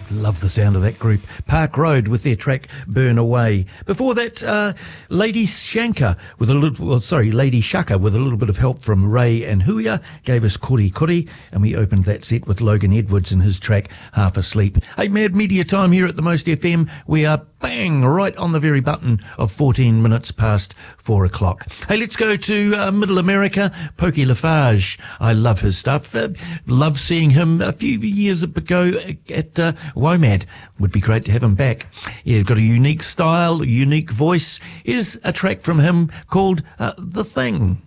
Love the sound of that group. Park Road with their track Burn Away. Before that, Lady Shaka with a little bit of help from Ray and Huia gave us Kuri Kuri, and we opened that set with Logan Edwards and his track Half Asleep. Hey, Mad Media time here at the Most FM. We are bang right on the very button of 14 minutes past 4 o'clock. Hey, let's go to Middle America. Pokey Lafarge. I love his stuff. Love seeing him a few years ago at WOMAD. Would be great to have him back. Yeah, got a unique style, unique voice. Here's a track from him called The Thing.